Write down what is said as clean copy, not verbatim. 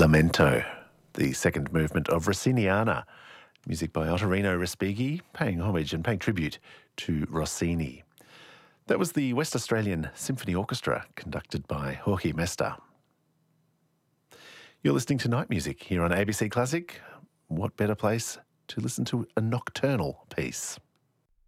Lamento, the second movement of Rossiniana, music by Ottorino Respighi, paying homage and paying tribute to Rossini. That was the West Australian Symphony Orchestra, conducted by Jorge Mesta. You're listening to Night Music here on ABC Classic. What better place to listen to a nocturnal piece?